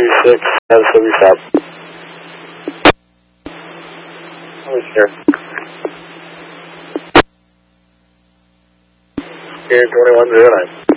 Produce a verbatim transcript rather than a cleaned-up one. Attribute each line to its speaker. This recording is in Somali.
Speaker 1: two six, S W stop. Sure. Here, twenty-one zero nine.